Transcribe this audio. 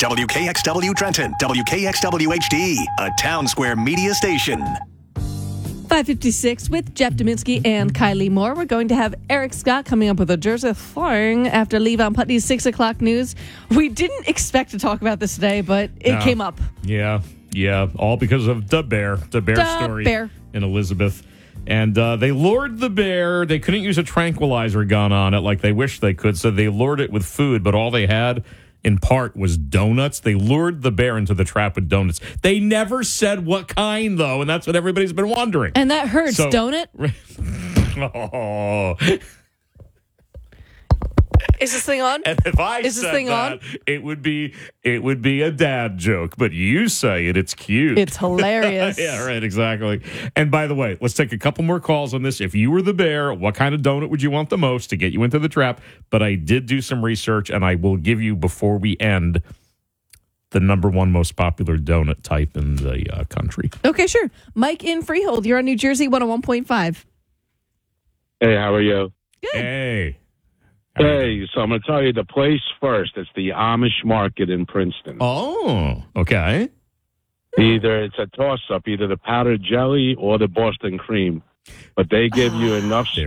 WKXW Trenton, WKXW HD, a Town Square media station. 5:56 with Jeff Dominski and Kylie Moore. We're going to have Eric Scott coming up with a Jersey thing after Levon Putney's 6 o'clock news. We didn't expect to talk about this today, but it came up. Yeah, all because of the bear story in Elizabeth. And they lured the bear. They couldn't use a tranquilizer gun on it like they wished they could, so they lured it with food, but all they had, in part, was donuts. They lured the bear into the trap with donuts. They never said what kind, though, and that's what everybody's been wondering. And that hurts, don't it? Oh. Is this thing on? And if I said that, it would be a dad joke. But you say it's cute. It's hilarious. Yeah, right, exactly. And by the way, let's take a couple more calls on this. If you were the bear, what kind of donut would you want the most to get you into the trap? But I did do some research, and I will give you, before we end, the number one most popular donut type in the country. Okay, sure. Mike in Freehold. You're on New Jersey 101.5. Hey, how are you? Good. Hey, so I'm going to tell you the place first. It's the Amish Market in Princeton. Oh, okay. Either it's a toss-up, either the powdered jelly or the Boston cream. But they give you enough